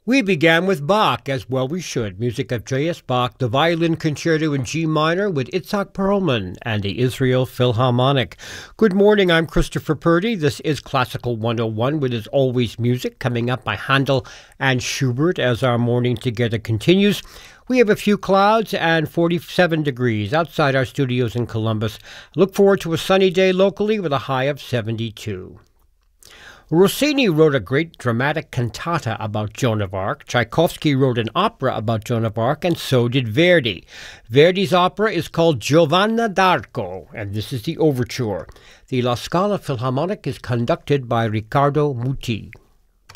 We began with Bach, as well we should. Music of J.S. Bach, the Violin Concerto in G minor with Itzhak Perlman and the Israel Philharmonic. Good morning, I'm Christopher Purdy. This is Classical 101 with, as always, music coming up by Handel and Schubert as our morning together continues. We have a few clouds and 47 degrees outside our studios in Columbus. Look forward to a sunny day locally with a high of 72. Rossini wrote a great dramatic cantata about Joan of Arc. Tchaikovsky wrote an opera about Joan of Arc, and so did Verdi. Verdi's opera is called Giovanna d'Arco, and this is the overture. The La Scala Philharmonic is conducted by Riccardo Muti.